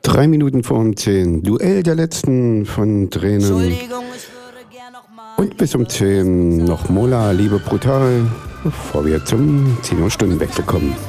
3 Minuten vor um 10. Duell der letzten von Tränen. Und bis um 10 noch Mola, Liebe brutal, bevor wir zum 10 Uhr Stundenwechsel kommen.